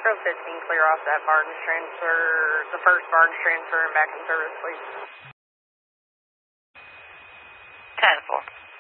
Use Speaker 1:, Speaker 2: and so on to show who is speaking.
Speaker 1: Grove 15, clear off that Barnes transfer, the first Barnes transfer and back in service, please.
Speaker 2: 10-4.